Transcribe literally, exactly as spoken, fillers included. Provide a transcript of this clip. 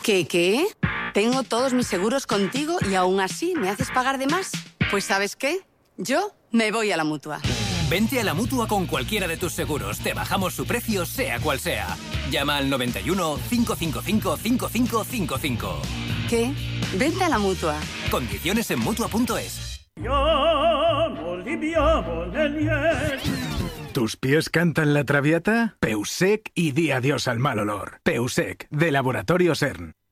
¿Qué, qué? Tengo todos mis seguros contigo y aún así me haces pagar de más. Pues ¿sabes qué? Yo me voy a la Mutua. Vente a la Mutua con cualquiera de tus seguros. Te bajamos su precio, sea cual sea. Llama al noventa y uno, cinco cinco cinco, cinco cinco cinco cinco. ¿Qué? Vente a la Mutua. Condiciones en Mutua punto es. ¿Tus pies cantan la traviata? Peusec y di adiós al mal olor. Peusec, de Laboratorios E R N.